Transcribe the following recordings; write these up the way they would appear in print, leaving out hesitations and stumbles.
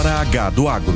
Hora H do Agro.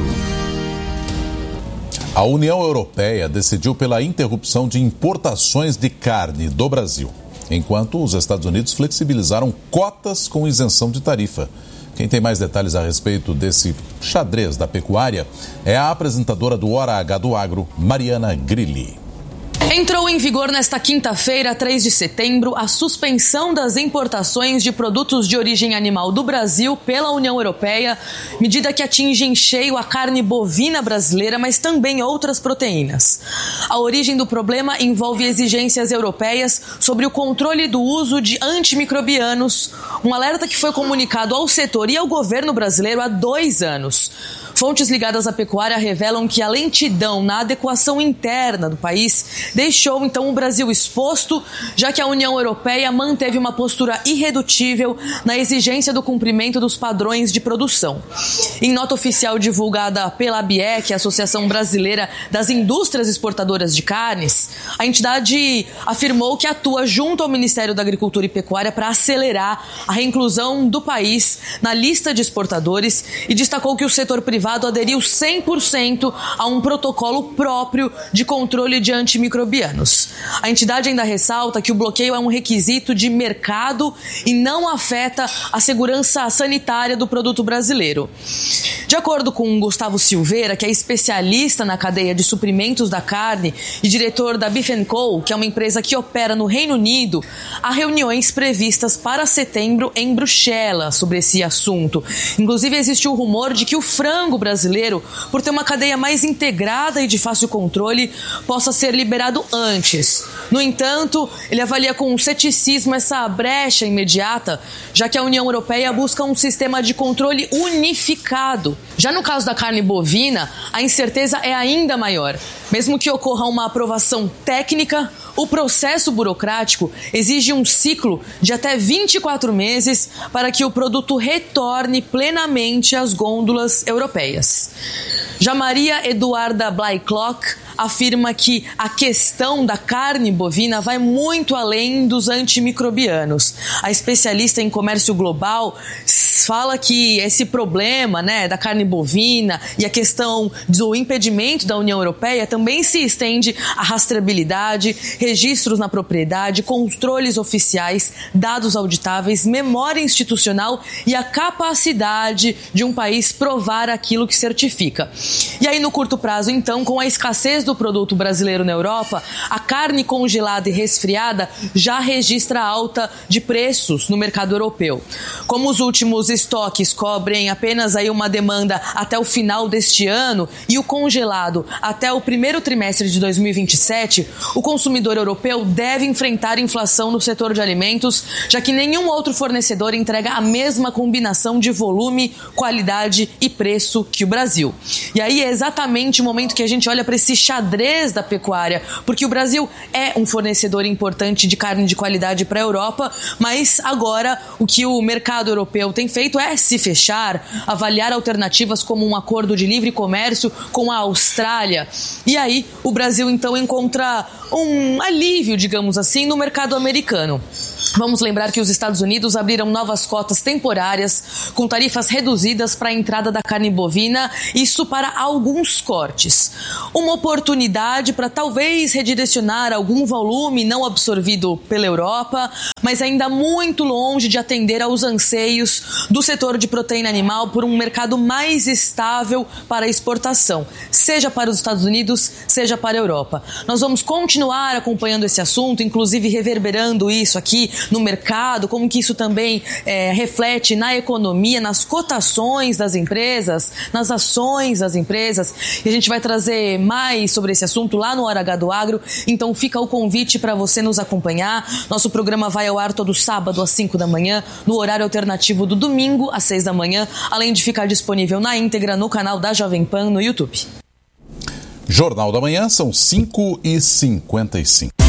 A União Europeia decidiu pela interrupção de importações de carne do Brasil, enquanto os Estados Unidos flexibilizaram cotas com isenção de tarifa. Quem tem mais detalhes a respeito desse xadrez da pecuária é a apresentadora do Hora H do Agro, Mariana Grilli. Entrou em vigor nesta quinta-feira, 3 de setembro, a suspensão das importações de produtos de origem animal do Brasil pela União Europeia, medida que atinge em cheio a carne bovina brasileira, mas também outras proteínas. A origem do problema envolve exigências europeias sobre o controle do uso de antimicrobianos, um alerta que foi comunicado ao setor e ao governo brasileiro há 2 anos. Fontes ligadas à pecuária revelam que a lentidão na adequação interna do país deixou então o Brasil exposto, já que a União Europeia manteve uma postura irredutível na exigência do cumprimento dos padrões de produção. Em nota oficial divulgada pela ABIEC, a Associação Brasileira das Indústrias Exportadoras de Carnes, a entidade afirmou que atua junto ao Ministério da Agricultura e Pecuária para acelerar a reinclusão do país na lista de exportadores e destacou que o setor privado aderiu 100% a um protocolo próprio de controle de antimicrobianos. A entidade ainda ressalta que o bloqueio é um requisito de mercado e não afeta a segurança sanitária do produto brasileiro. De acordo com Gustavo Silveira, que é especialista na cadeia de suprimentos da carne e diretor da Beef & Co., que é uma empresa que opera no Reino Unido, há reuniões previstas para setembro em Bruxelas sobre esse assunto. Inclusive, existe o rumor de que o frango brasileiro, por ter uma cadeia mais integrada e de fácil controle, possa ser liberado antes. No entanto, ele avalia com ceticismo essa brecha imediata, já que a União Europeia busca um sistema de controle unificado. Já no caso da carne bovina, a incerteza é ainda maior. Mesmo que ocorra uma aprovação técnica, o processo burocrático exige um ciclo de até 24 meses para que o produto retorne plenamente às gôndolas europeias. Já Maria Eduarda Blaiklock afirma que a questão da carne bovina vai muito além dos antimicrobianos. A especialista em comércio global fala que esse problema, da carne bovina e a questão do impedimento da União Europeia também se estende à rastreabilidade, registros na propriedade, controles oficiais, dados auditáveis, memória institucional e a capacidade de um país provar aquilo que certifica. E aí, no curto prazo, então, com a escassez do produto brasileiro na Europa, a carne congelada e resfriada já registra alta de preços no mercado europeu. Como os últimos estoques cobrem apenas aí uma demanda até o final deste ano e o congelado até o primeiro trimestre de 2027, o consumidor europeu deve enfrentar inflação no setor de alimentos, já que nenhum outro fornecedor entrega a mesma combinação de volume, qualidade e preço que o Brasil. E aí é exatamente o momento que a gente olha para esse xadrez da pecuária, porque o Brasil é um fornecedor importante de carne de qualidade para a Europa, mas agora o que o mercado europeu tem feito é se fechar, avaliar alternativas como um acordo de livre comércio com a Austrália. E aí o Brasil então encontra um alívio, digamos assim, no mercado americano. Vamos lembrar que os Estados Unidos abriram novas cotas temporárias com tarifas reduzidas para a entrada da carne bovina, isso para alguns cortes. Uma oportunidade para talvez redirecionar algum volume não absorvido pela Europa, mas ainda muito longe de atender aos anseios do setor de proteína animal por um mercado mais estável para a exportação, seja para os Estados Unidos, seja para a Europa. Nós vamos continuar acompanhando esse assunto, inclusive reverberando isso aqui no mercado, como que isso também reflete na economia, nas cotações das empresas, nas ações das empresas. E a gente vai trazer mais sobre esse assunto lá no Hora H do Agro. Então fica o convite para você nos acompanhar. Nosso programa vai ao ar todo sábado às 5 da manhã, no horário alternativo do domingo às 6 da manhã, além de ficar disponível na íntegra no canal da Jovem Pan no YouTube. Jornal da Manhã, são 5h55.